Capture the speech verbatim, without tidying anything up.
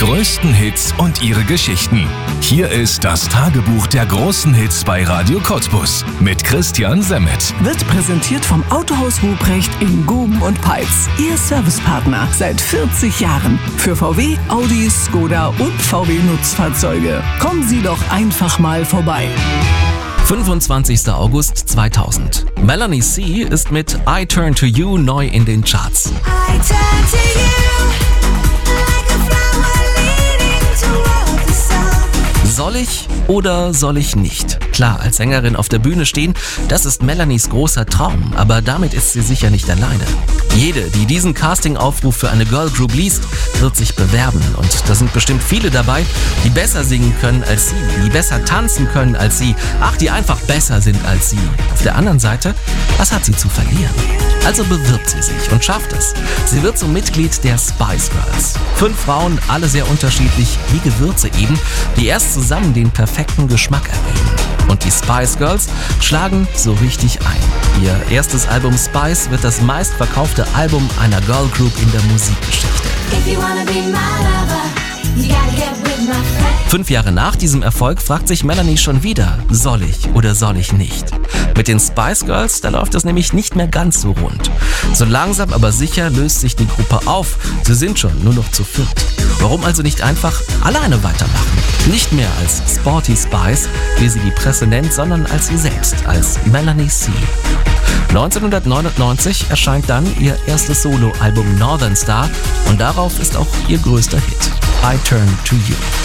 größten Hits und ihre Geschichten. Hier ist das Tagebuch der großen Hits bei Radio Cottbus mit Christian Semmet. Wird präsentiert vom Autohaus Ruprecht in Guben und Peitz. Ihr Servicepartner seit vierzig Jahren für V W, Audi, Skoda und V W Nutzfahrzeuge. Kommen Sie doch einfach mal vorbei. fünfundzwanzigster August zweitausend. Melanie C. ist mit I Turn to You neu in den Charts. I turn to you like a flower leading toward the sun. Soll ich oder soll ich nicht? Klar, als Sängerin auf der Bühne stehen, das ist Melanies großer Traum, aber damit ist sie sicher nicht alleine. Jede, die diesen Casting-Aufruf für eine Girlgroup liest, wird sich bewerben. Und da sind bestimmt viele dabei, die besser singen können als sie, die besser tanzen können als sie, ach, die einfach besser sind als sie. Auf der anderen Seite, was hat sie zu verlieren? Also bewirbt sie sich und schafft es. Sie wird zum Mitglied der Spice Girls. Fünf Frauen, alle sehr unterschiedlich, wie Gewürze eben, die erst zusammen den perfekten Geschmack ergeben. Und die Spice Girls schlagen so richtig ein. Ihr erstes Album Spice wird das meistverkaufte Album einer Girlgroup in der Musikgeschichte. If you wanna be my lover, you gotta get with my friend. Fünf Jahre nach diesem Erfolg fragt sich Melanie schon wieder, soll ich oder soll ich nicht? Mit den Spice Girls, da läuft es nämlich nicht mehr ganz so rund. So langsam aber sicher löst sich die Gruppe auf. Sie sind schon nur noch zu viert. Warum also nicht einfach alleine weitermachen? Nicht mehr als Sporty Spice, wie sie die Presse nennt, sondern als sie selbst, als Melanie C. neunzehnhundertneunundneunzig erscheint dann ihr erstes Soloalbum Northern Star und darauf ist auch ihr größter Hit, I Turn to You.